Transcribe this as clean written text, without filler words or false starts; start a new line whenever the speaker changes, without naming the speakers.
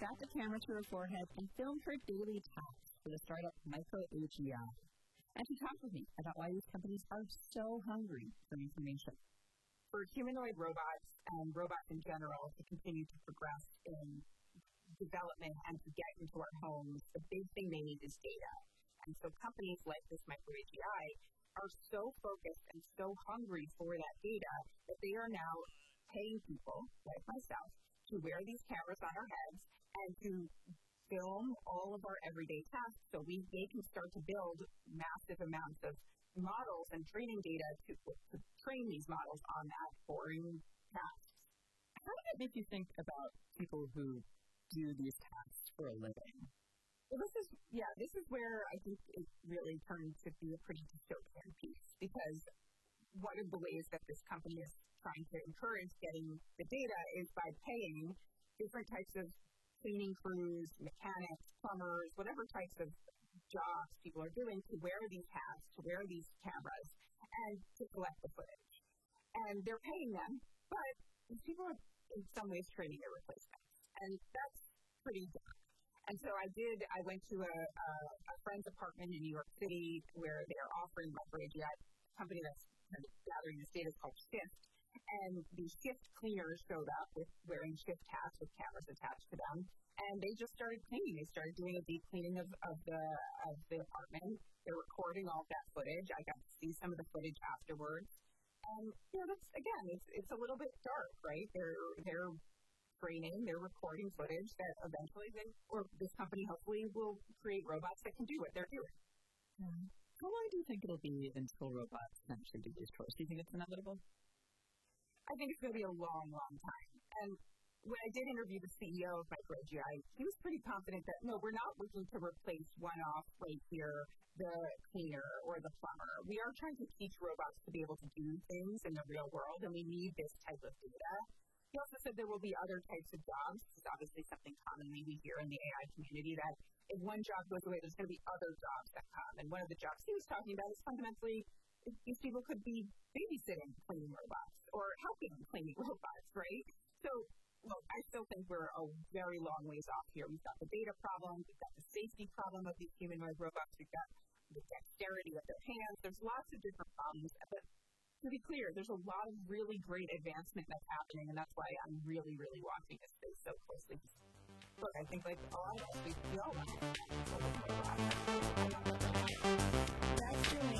strapped a camera to her forehead and filmed her daily tasks for the startup MicroAGI. And she talked with me about why these companies are so hungry for information.
For humanoid robots and robots in general to continue to progress in development and to get into our homes, the big thing they need is data. And so companies like this MicroAGI are so focused and so hungry for that data that they are now paying people like myself to wear these cameras on our heads and to film all of our everyday tasks so they can start to build massive amounts of models and training data to train these models on that boring tasks.
How does that make you think about people who do these tasks for a living?
Well, this is where I think it really turned to be a pretty dystopian piece, because one of the ways that this company is trying to encourage getting the data is by paying different types of cleaning crews, mechanics, plumbers, whatever types of jobs people are doing to wear these hats, to wear these cameras, and to collect the footage. And they're paying them, but these people are in some ways trading their replacements. And that's pretty dark. And so I went to a friend's apartment in New York City where they're offering MicroAGI, a company that's kind of gathering this data called Shift. And the Shift cleaners showed up with wearing Shift hats with cameras attached to them. And they just started cleaning. They started doing a deep cleaning of the apartment. They're recording all of that footage. I got to see some of the footage afterwards. And, that's, again, it's a little bit dark, right? They're training, they're recording footage that eventually this company hopefully will create robots that can do what they're doing.
How long do you think it'll be until robots can actually do these chores? Do you think it's inevitable?
I think it's going to be a long, long time. And when I did interview the CEO of MicroAGI, he was pretty confident that, no, we're not looking to replace one-off right here, the cleaner or the plumber. We are trying to teach robots to be able to do things in the real world, and we need this type of data. He also said there will be other types of jobs. This is obviously something commonly we hear in the AI community, that if one job goes away, there's going to be other jobs that come. And one of the jobs he was talking about is fundamentally these people could be babysitting cleaning robots or helping cleaning robots, right? So, I still think we're a very long ways off here. We've got the data problem, we've got the safety problem of these humanoid robots, we've got the dexterity of their hands. There's lots of different problems, but to be clear, there's a lot of really great advancement that's happening, and that's why I'm really, really watching this space so closely. Look, I think like a lot of us, we all want to